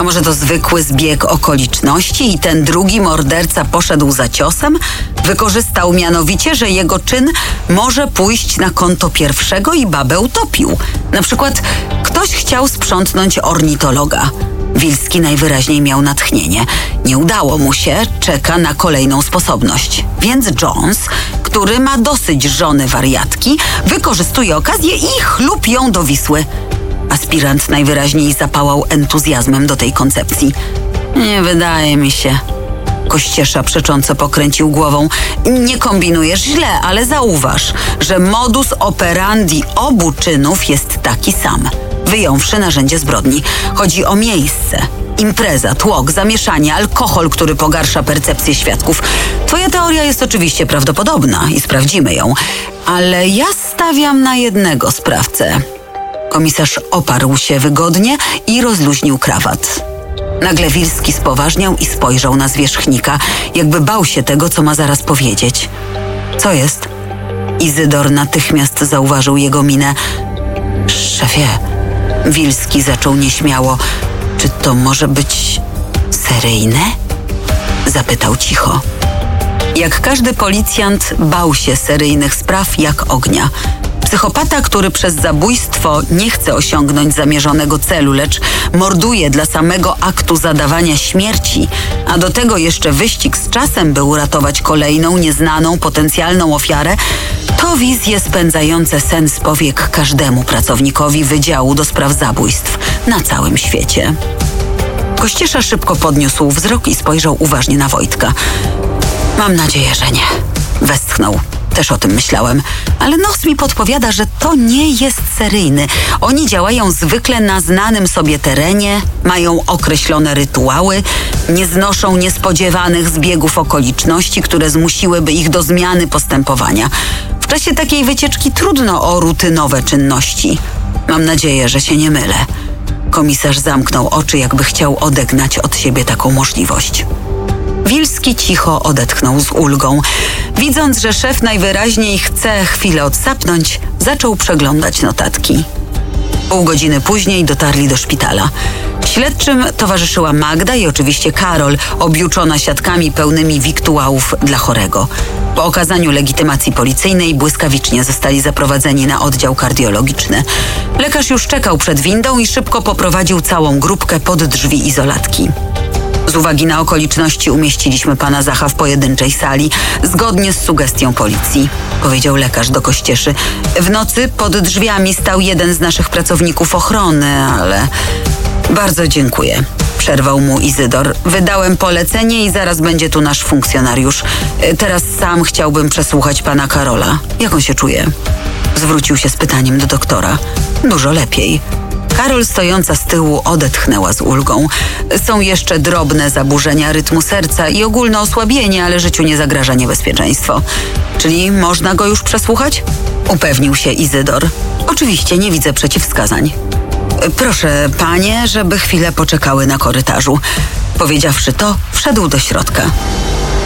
może to zwykły zbieg okoliczności i ten drugi morderca poszedł za ciosem? Wykorzystał mianowicie, że jego czyn może pójść na konto pierwszego i babę utopił. Na przykład ktoś chciał sprzątnąć ornitologa. Wilski najwyraźniej miał natchnienie. Nie udało mu się, czeka na kolejną sposobność. Więc Jones, który ma dosyć żony wariatki, wykorzystuje okazję i chlup ją do Wisły. Aspirant najwyraźniej zapałał entuzjazmem do tej koncepcji. Nie wydaje mi się. Kościesza przecząco pokręcił głową. Nie kombinujesz źle, ale zauważ, że modus operandi obu czynów jest taki sam. Wyjąwszy narzędzie zbrodni. Chodzi o miejsce. Impreza, tłok, zamieszanie, alkohol, który pogarsza percepcję świadków. Twoja teoria jest oczywiście prawdopodobna i sprawdzimy ją, ale ja stawiam na jednego sprawcę. Komisarz oparł się wygodnie i rozluźnił krawat. Nagle Wilski spoważniał i spojrzał na zwierzchnika, jakby bał się tego, co ma zaraz powiedzieć. Co jest? Izydor natychmiast zauważył jego minę. Szefie, Wilski zaczął nieśmiało. Czy to może być seryjne? Zapytał cicho. Jak każdy policjant bał się seryjnych spraw jak ognia. Psychopata, który przez zabójstwo nie chce osiągnąć zamierzonego celu, lecz morduje dla samego aktu zadawania śmierci, a do tego jeszcze wyścig z czasem, by uratować kolejną, nieznaną, potencjalną ofiarę, to wizje spędzające sen z powiek każdemu pracownikowi Wydziału do Spraw Zabójstw na całym świecie. Kościesza szybko podniósł wzrok i spojrzał uważnie na Wojtka. Mam nadzieję, że nie. Westchnął. Też o tym myślałem, ale nos mi podpowiada, że to nie jest seryjny. Oni działają zwykle na znanym sobie terenie, mają określone rytuały, nie znoszą niespodziewanych zbiegów okoliczności, które zmusiłyby ich do zmiany postępowania. W czasie takiej wycieczki trudno o rutynowe czynności. Mam nadzieję, że się nie mylę. Komisarz zamknął oczy, jakby chciał odegnać od siebie taką możliwość. Wilski cicho odetchnął z ulgą. Widząc, że szef najwyraźniej chce chwilę odsapnąć, zaczął przeglądać notatki. Pół godziny później dotarli do szpitala. Śledczym towarzyszyła Magda i oczywiście Karol, objuczona siatkami pełnymi wiktuałów dla chorego. Po okazaniu legitymacji policyjnej błyskawicznie zostali zaprowadzeni na oddział kardiologiczny. Lekarz już czekał przed windą i szybko poprowadził całą grupkę pod drzwi izolatki. Z uwagi na okoliczności umieściliśmy pana Zacha w pojedynczej sali, zgodnie z sugestią policji, powiedział lekarz do Kościeszy. W nocy pod drzwiami stał jeden z naszych pracowników ochrony, ale... Bardzo dziękuję, przerwał mu Izydor. Wydałem polecenie i zaraz będzie tu nasz funkcjonariusz. Teraz sam chciałbym przesłuchać pana Karola. Jak on się czuje? Zwrócił się z pytaniem do doktora. Dużo lepiej. Karol, stojąca z tyłu, odetchnęła z ulgą. Są jeszcze drobne zaburzenia rytmu serca i ogólne osłabienie, ale życiu nie zagraża niebezpieczeństwo. Czyli można go już przesłuchać? Upewnił się Izydor. Oczywiście, nie widzę przeciwwskazań. Proszę, panie, żeby chwilę poczekały na korytarzu. Powiedziawszy to, wszedł do środka.